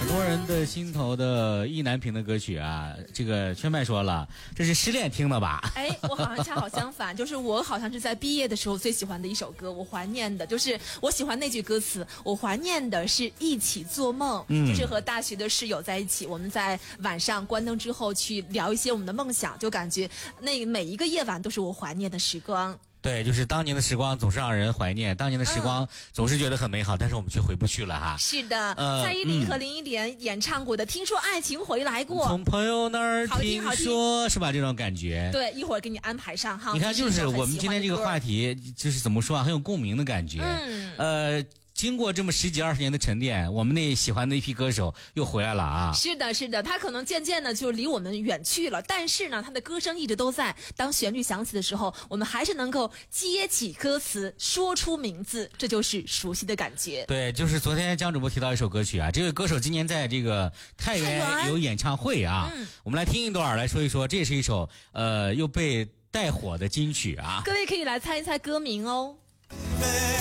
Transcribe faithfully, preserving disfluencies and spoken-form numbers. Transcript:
多人的心头的意难平的歌曲啊，这个圈麦说了，这是失恋听的吧？ 哎，我好像恰好相反，就是我好像是在毕业的时候最喜欢的一首歌，我怀念的就是我喜欢那句歌词，我怀念的是一起做梦，嗯，就是和大学的室友在一起，我们在晚上关灯之后去聊一些我们的梦想，就感觉那每一个夜晚都是我怀念的时光。 对，就是当年的时光总是让人怀念，当年的时光总是觉得很美好，嗯、但是我们却回不去了哈。 是的，呃、蔡依林和林忆莲演唱过的《听说爱情回来过》， 从朋友那儿听说，是吧？这种感觉。 对，一会儿给你安排上哈。 你看，就是我们今天这个话题，就是怎么说啊，很有共鸣的感觉。嗯，呃。经过这么十几二十年的沉淀，我们那喜欢的一批歌手又回来了啊！ 是的，是的，他可能渐渐的就离我们远去了，但是呢，他的歌声一直都在。当旋律响起的时候，我们还是能够接起歌词，说出名字，这就是熟悉的感觉。 对，就是昨天江主播提到一首歌曲啊，这个歌手今年在这个太原有演唱会啊，嗯、我们来听一段来说一说，这是一首呃又被带火的金曲啊。 各位可以来猜一猜歌名哦。